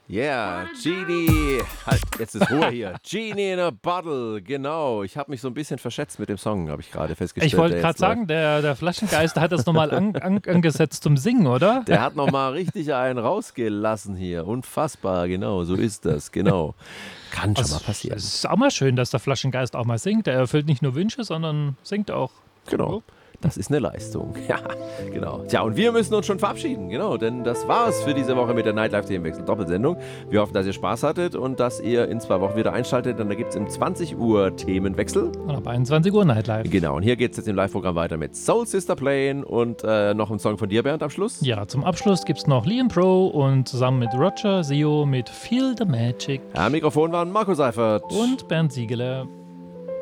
Yeah, Genie. Halt, jetzt ist Ruhe hier. Genie in a Bottle, genau. Ich habe mich so ein bisschen verschätzt mit dem Song, habe ich gerade festgestellt. Ich wollte gerade sagen, der Flaschengeist hat das nochmal angesetzt zum Singen, oder? Der hat nochmal richtig einen rausgelassen hier. Unfassbar, genau, so ist das, genau. Kann schon mal passieren. Es ist auch mal schön, dass der Flaschengeist auch mal singt. Er erfüllt nicht nur Wünsche, sondern singt auch. Genau. Das ist eine Leistung. Ja, genau. Tja, und wir müssen uns schon verabschieden, genau, denn das war's für diese Woche mit der Nightlife Themenwechsel Doppelsendung. Wir hoffen, dass ihr Spaß hattet und dass ihr in 2 Wochen wieder einschaltet, denn da gibt es um 20 Uhr Themenwechsel. Und ab 21 Uhr Nightlife. Genau, und hier geht es jetzt im Live-Programm weiter mit Soul Sister Playin und noch ein Song von dir, Bernd, am Schluss. Ja, zum Abschluss gibt es noch Liam Pro und zusammen mit Roger Sio mit Feel the Magic. Am Mikrofon waren Marco Seifert und Bernd Siegeler.